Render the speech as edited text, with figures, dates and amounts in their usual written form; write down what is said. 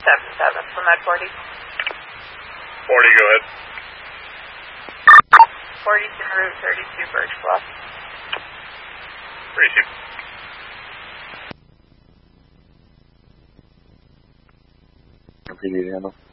7-7 from Med 40. 40, go ahead. 40's en route, 32 Birch Bluff. 32. PD handle.